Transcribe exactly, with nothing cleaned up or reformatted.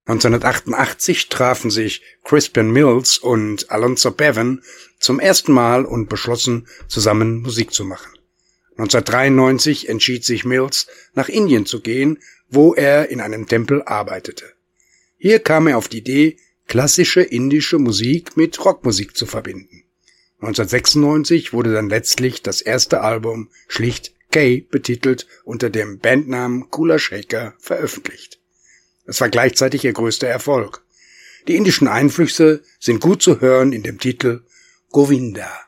neunzehnhundertachtundachtzig trafen sich Crispin Mills und Alonzo Bevan zum ersten Mal und beschlossen, zusammen Musik zu machen. neunzehnhundertdreiundneunzig entschied sich Mills, nach Indien zu gehen, wo er in einem Tempel arbeitete. Hier kam er auf die Idee, klassische indische Musik mit Rockmusik zu verbinden. neunzehnhundertsechsundneunzig wurde dann letztlich das erste Album schlicht Kay betitelt unter dem Bandnamen Kula Shaker veröffentlicht. Es war gleichzeitig ihr größter Erfolg. Die indischen Einflüsse sind gut zu hören in dem Titel Govinda.